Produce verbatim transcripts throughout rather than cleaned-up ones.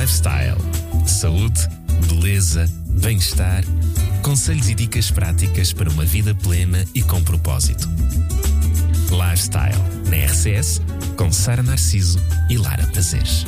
Lifestyle. Saúde, beleza, bem-estar. Conselhos e dicas práticas para uma vida plena e com propósito. Lifestyle, na R C S, com Sara Narciso e Lara Prazeres.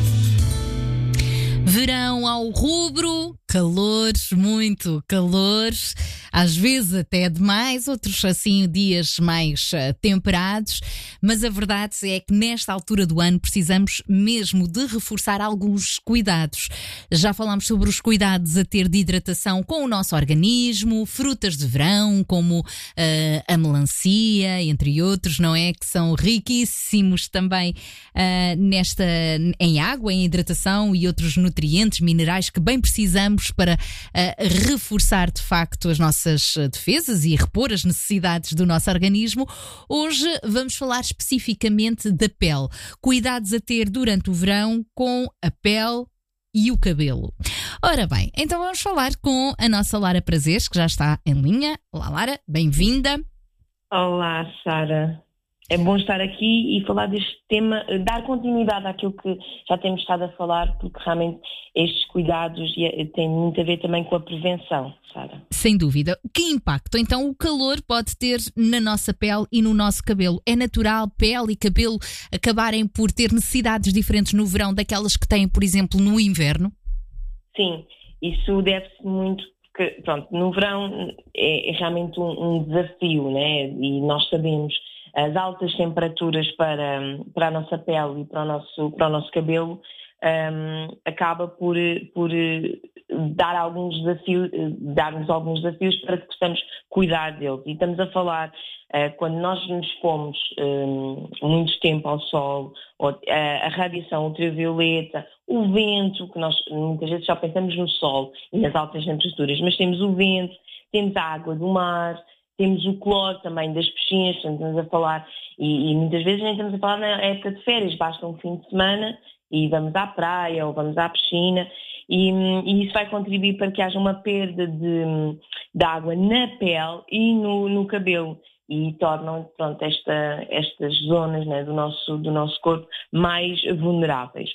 Verão ao rubro, calor, muito calor, às vezes até demais, outros assim dias mais uh, temperados, mas a verdade é que nesta altura do ano precisamos mesmo de reforçar alguns cuidados. Já falámos sobre os cuidados a ter de hidratação com o nosso organismo, frutas de verão como uh, a melancia, entre outros, não é? Que são riquíssimos também uh, nesta, em água, em hidratação e outros nutrientes, minerais que bem precisamos para uh, reforçar de facto as nossas defesas e repor as necessidades do nosso organismo. Hoje vamos falar especificamente da pele. Cuidados a ter durante o verão com a pele e o cabelo. Ora bem, então vamos falar com a nossa Lara Prazeres, que já está em linha. Olá, Lara, bem-vinda. Olá, Sara. É bom estar aqui e falar deste tema, dar continuidade àquilo que já temos estado a falar, porque realmente estes cuidados têm muito a ver também com a prevenção, Sara. Sem dúvida. Que impacto então o calor pode ter na nossa pele e no nosso cabelo? É natural pele e cabelo acabarem por ter necessidades diferentes no verão daquelas que têm, por exemplo, no inverno? Sim, isso deve-se muito, porque pronto, no verão é, é realmente um, um desafio, né? E nós sabemos as altas temperaturas para, para a nossa pele e para o nosso, para o nosso cabelo um, acaba por, por dar alguns desafios, dar-nos alguns desafios para que possamos cuidar deles. E estamos a falar, uh, quando nós nos expomos um, muito tempo ao sol, ou, uh, a radiação ultravioleta, o vento, que nós muitas vezes só pensamos no sol e nas altas temperaturas, mas temos o vento, temos a água do mar, temos o cloro também das piscinas, estamos a falar, e, e muitas vezes nem estamos a falar na época de férias, basta um fim de semana e vamos à praia ou vamos à piscina, e, e isso vai contribuir para que haja uma perda de, de água na pele e no, no cabelo, e tornam, pronto, esta, estas zonas, né, do, nosso, do nosso corpo mais vulneráveis.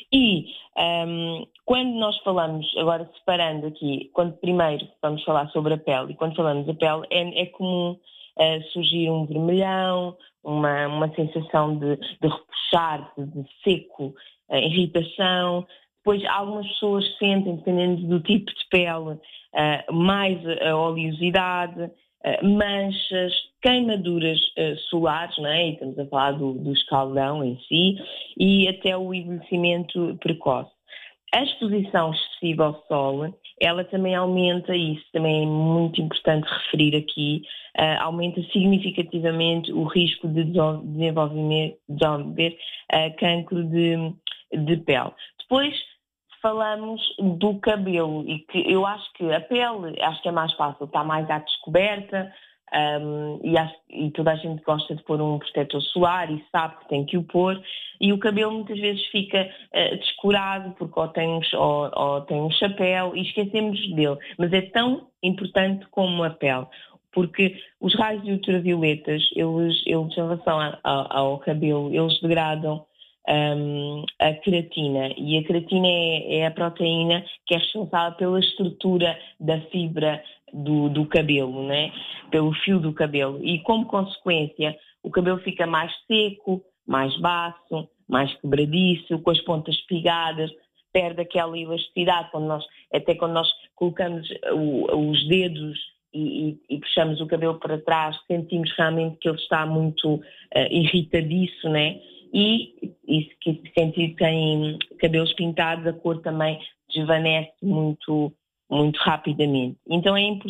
E um, quando nós falamos, agora separando aqui, quando primeiro vamos falar sobre a pele, e quando falamos da pele, é, é comum uh, surgir um vermelhão, uma, uma sensação de, de repuxar, de, de seco, uh, irritação. Depois algumas pessoas sentem, dependendo do tipo de pele, uh, mais a oleosidade, uh, manchas, queimaduras uh, solares, não é? E estamos a falar do, do escaldão em si, e até o envelhecimento precoce. A exposição excessiva ao sol, ela também aumenta, e isso também é muito importante referir aqui, uh, aumenta significativamente o risco de desenvolver, desenvolver uh, cancro de, de pele. Depois falamos do cabelo, e que eu acho que a pele, acho que é mais fácil, está mais à descoberta, Um, e, acho, e toda a gente gosta de pôr um protetor solar e sabe que tem que o pôr, e o cabelo muitas vezes fica uh, descurado porque ou tem, um, ou, ou tem um chapéu e esquecemos dele, mas é tão importante como a pele, porque os raios ultravioletas, eles, eles em relação a, a, ao cabelo, eles degradam um, a queratina, e a queratina é, é a proteína que é responsável pela estrutura da fibra Do, do cabelo, né? Pelo fio do cabelo, e como consequência o cabelo fica mais seco, mais baço, mais quebradiço, com as pontas espigadas, perde aquela elasticidade, quando nós, até quando nós colocamos o, os dedos e, e, e puxamos o cabelo para trás, sentimos realmente que ele está muito uh, irritadiço, né? E, e se quem tem cabelos pintados, a cor também desvanece muito muito rapidamente. Então é importante